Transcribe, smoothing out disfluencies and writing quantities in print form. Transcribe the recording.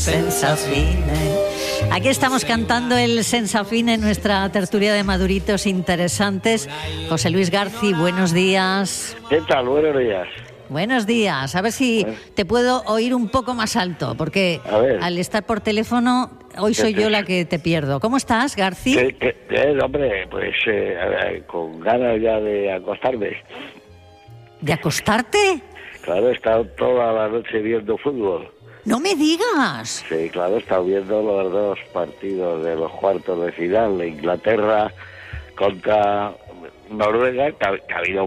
senza fine. Aquí estamos cantando el Senza Fine en nuestra tertulia de maduritos interesantes. José Luis García, buenos días. ¿Qué tal? Buenos días. Buenos días. A ver si te puedo oír un poco más alto, porque al estar por teléfono, hoy soy yo la que te pierdo. ¿Cómo estás, García? Hombre, pues con ganas ya de acostarme. ¿De acostarte? Claro, he estado toda la noche viendo fútbol. ¡No me digas! Sí, claro, he estado viendo los dos partidos de los cuartos de final de Inglaterra contra Noruega, que ha habido